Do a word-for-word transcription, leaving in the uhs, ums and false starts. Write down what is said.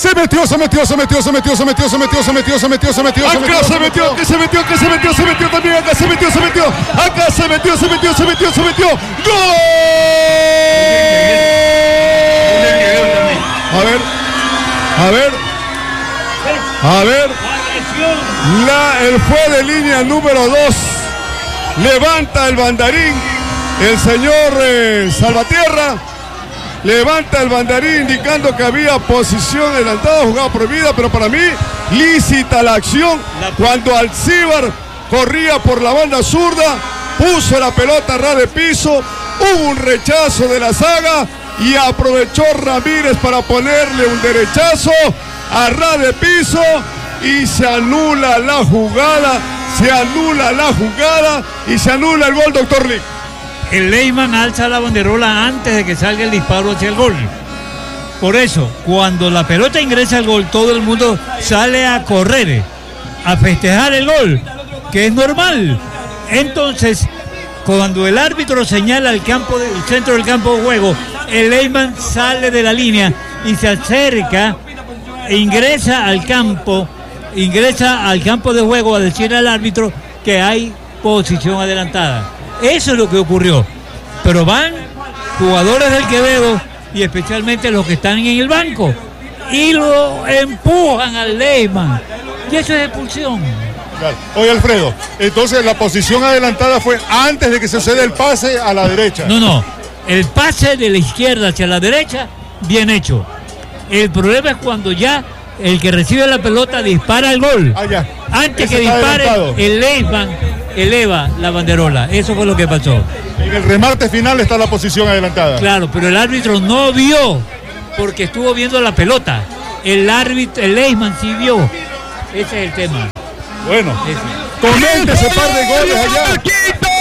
Se metió, se metió, se metió, se metió, se metió, se metió, se metió, se metió, se metió. Acá se metió, que se metió, que se metió, se metió también. Acá se metió, se metió. Acá se metió, se metió, se metió, se metió. ¡Gol! A ver, a ver, a ver. La, el fue de línea número dos. Levanta el banderín el señor eh, Salvatierra. Levanta el banderín indicando que había posición adelantada, jugada prohibida, pero para mí lícita la acción cuando Alcíbar corría por la banda zurda, puso la pelota a ras de piso, hubo un rechazo de la zaga y aprovechó Ramírez para ponerle un derechazo a ras de piso y se anula la jugada, se anula la jugada y se anula el gol, doctor Lee. El Leyman alza la banderola antes de que salga el disparo hacia el gol. Por eso, cuando la pelota ingresa al gol, todo el mundo sale a correr, a festejar el gol, que es normal. Entonces, cuando el árbitro señala el campo de, el centro del campo de juego, el Leyman sale de la línea y se acerca e ingresa al campo, ingresa al campo de juego a decir al árbitro que hay posición adelantada. Eso es lo que ocurrió. Pero van jugadores del Quevedo y especialmente los que están en el banco y lo empujan al Leyman. Y eso es expulsión. Claro. Oye, Alfredo, entonces la posición adelantada fue antes de que se suceda el pase a la derecha. No, no. El pase de la izquierda hacia la derecha, bien hecho. El problema es cuando ya el que recibe la pelota dispara el gol. Ah, ya. Antes Ese que dispare, adelantado. el Leyman eleva la banderola. Eso fue lo que pasó. En el remate final está la posición adelantada. Claro, pero el árbitro no vio porque estuvo viendo la pelota. El árbitro, el Leyman sí vio. Ese es el tema. Bueno, Ese. comente ese par de goles allá.